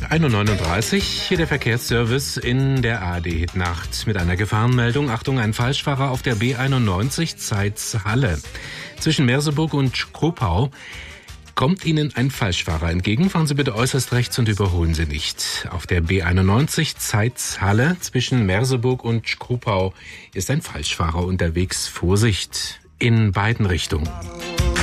1:39 Uhr, hier der Verkehrsservice in der ARD-Hit-Nacht mit einer Gefahrenmeldung. Achtung, ein Falschfahrer auf der B91 Zeitz-Halle. Zwischen Merseburg und Schkopau kommt Ihnen ein Falschfahrer entgegen. Fahren Sie bitte äußerst rechts und überholen Sie nicht. Auf der B91 Zeitz-Halle zwischen Merseburg und Schkopau ist ein Falschfahrer unterwegs. Vorsicht in beiden Richtungen.